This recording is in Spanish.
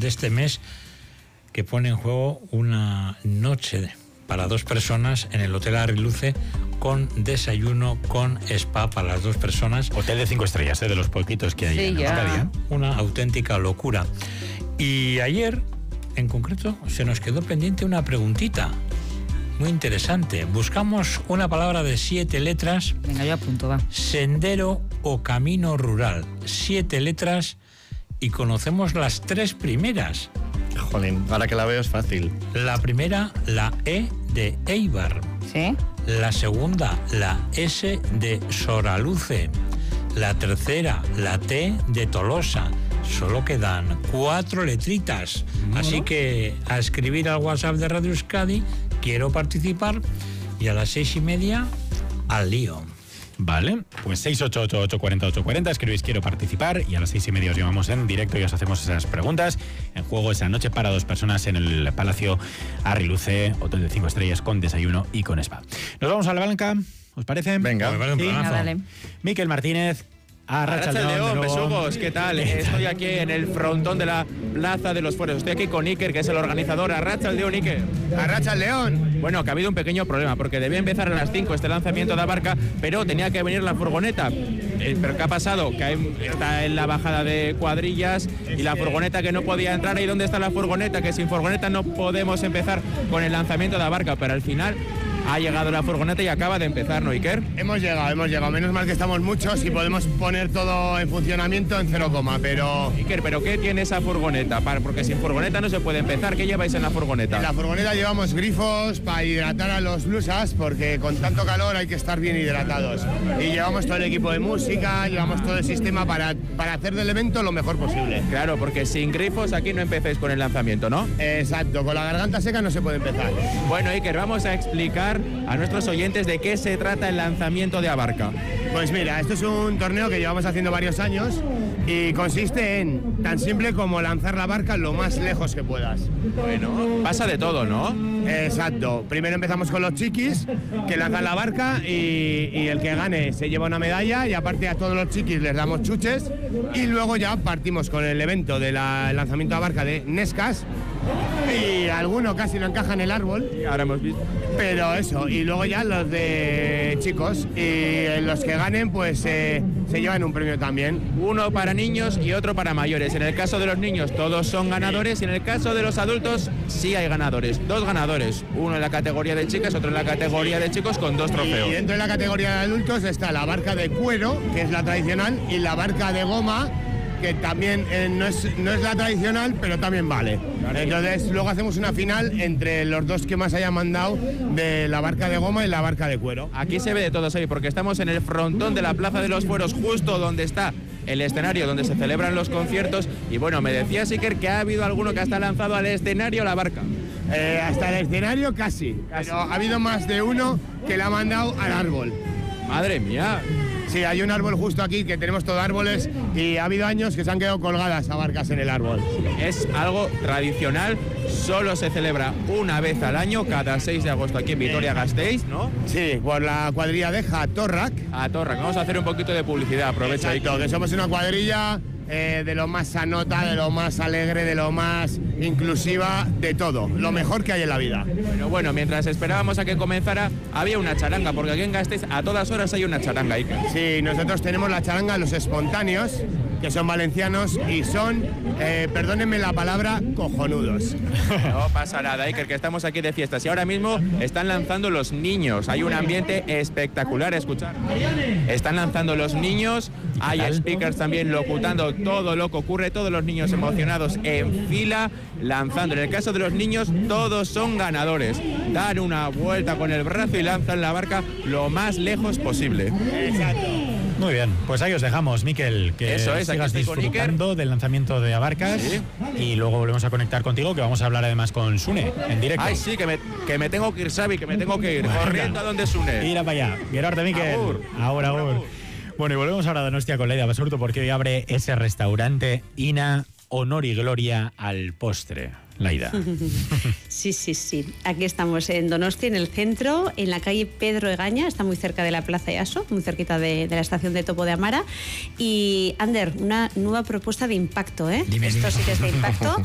de este mes que pone en juego una noche para 2 personas en el Hotel Arriluce con desayuno, con spa para las 2 personas. Hotel de 5 estrellas, de los poquitos que hay en Euskadi. Una auténtica locura. Y ayer, en concreto, se nos quedó pendiente una preguntita muy interesante. Buscamos una palabra de 7 letras. Venga, yo apunto, va. Sendero o camino rural. 7 letras y conocemos las 3 primeras. Jolín, ahora que la veo es fácil. La primera, la E de Eibar. ¿Sí? La segunda, la S de Soraluce. La tercera, la T de Tolosa. Solo quedan 4 letritas. Así que a escribir al WhatsApp de Radio Euskadi, quiero participar, y a las 6:30 al lío. Vale, pues 688-840-840, escribís quiero participar y a las 6:30 os llamamos en directo y os hacemos esas preguntas. En juego esa noche para 2 personas en el Palacio Arriluce, hotel de 5 estrellas con desayuno y con spa. Nos vamos a la banca, ¿os parece? Venga. Sí. Dale. Miquel Martínez. Arratsaldeon, besugos, ¿qué tal? Estoy aquí en el frontón de la Plaza de los Fueros. Estoy aquí con Iker, que es el organizador. Arratsaldeon, Iker. Arratsaldeon. Bueno, que ha habido un pequeño problema, porque debía empezar a las 5 este lanzamiento de Abarca, pero tenía que venir la furgoneta. ¿Pero qué ha pasado? Que está en la bajada de Cuadrillas y la furgoneta que no podía entrar. ¿Y dónde está la furgoneta? Que sin furgoneta no podemos empezar con el lanzamiento de Abarca, pero al final ha llegado la furgoneta y acaba de empezar, ¿no, Iker? Hemos llegado. Menos mal que estamos muchos y podemos poner todo en funcionamiento en 0, pero... Iker, ¿pero qué tiene esa furgoneta? Porque sin furgoneta no se puede empezar. ¿Qué lleváis en la furgoneta? En la furgoneta llevamos grifos para hidratar a los blusas, porque con tanto calor hay que estar bien hidratados. Y llevamos todo el equipo de música, llevamos todo el sistema para hacer del evento lo mejor posible. Claro, porque sin grifos aquí no empecéis con el lanzamiento, ¿no? Exacto, con la garganta seca no se puede empezar. Bueno, Iker, vamos a explicar a nuestros oyentes de qué se trata el lanzamiento de Abarca. Pues mira, esto es un torneo que llevamos haciendo varios años y consiste en tan simple como lanzar la barca lo más lejos que puedas. Bueno, pasa de todo, ¿no? Exacto. Primero empezamos con los chiquis, que lanzan la barca y el que gane se lleva una medalla, y aparte a todos los chiquis les damos chuches, y luego ya partimos con el evento del lanzamiento a barca de Nescas, y alguno casi no encaja en el árbol. Ahora hemos visto. Pero eso, y luego ya los de chicos, y los que ganen pues se llevan un premio también. Uno para niños y otro para mayores. En el caso de los niños todos son ganadores, y en el caso de los adultos sí hay ganadores. 2 ganadores, uno en la categoría de chicas, otro en la categoría de chicos, con 2 trofeos. Y dentro de la categoría de adultos está la barca de cuero, que es la tradicional, y la barca de goma, que también no es la tradicional, pero también vale. Entonces luego hacemos una final entre los 2 que más hayan mandado, de la barca de goma y la barca de cuero. Aquí se ve de todo, Xavi, porque estamos en el frontón de la Plaza de los Fueros, justo donde está el escenario donde se celebran los conciertos. Y bueno, me decía Iker que ha habido alguno que hasta lanzado al escenario la barca. Hasta el escenario casi. Pero ha habido más de uno que la ha mandado al árbol. Madre mía. Sí, hay un árbol justo aquí, que tenemos todos árboles, y ha habido años que se han quedado colgadas a barcas en el árbol. Es algo tradicional, solo se celebra una vez al año, cada 6 de agosto aquí en Vitoria-Gasteiz, ¿no? Sí, por la cuadrilla de Jatorrak. A Torrac, vamos a hacer un poquito de publicidad, aprovecha. Exacto, que somos una cuadrilla de lo más sanota, de lo más alegre, de lo más inclusiva, de todo, lo mejor que hay en la vida. Bueno, mientras esperábamos a que comenzara, había una charanga, porque aquí en Gasteiz a todas horas hay una charanga, Iker. Sí, nosotros tenemos la charanga Los Espontáneos, que son valencianos y son, perdónenme la palabra, cojonudos. No pasa nada, Iker, que estamos aquí de fiestas y ahora mismo están lanzando los niños. Hay un ambiente espectacular, escuchar. Están lanzando los niños, hay speakers también locutando todo lo que ocurre, todos los niños emocionados en fila, lanzando. En el caso de los niños, todos son ganadores. Dan una vuelta con el brazo y lanzan la barca lo más lejos posible. Exacto. Muy bien, pues ahí os dejamos, Miquel, que Eso es, sigas aquí estoy con disfrutando del lanzamiento de Abarcas. Sí. Y luego volvemos a conectar contigo, que vamos a hablar además con Sune en directo. Ay, sí, que me tengo que ir, Xavi, que me tengo que ir. Corriendo a donde Sune. Mira para allá. Gerard de Miquel. Agur. Ahora, agur. Bueno, y volvemos ahora a Donostia con Leida Basurto, porque hoy abre ese restaurante Ina, honor y gloria al postre. Laida. Sí. Aquí estamos en Donostia, en el centro, en la calle Pedro Egaña, está muy cerca de la Plaza Easo, muy cerquita de la estación de Topo de Amara. Y, Ander, una nueva propuesta de impacto, ¿eh? Dime. Esto sí que es de impacto.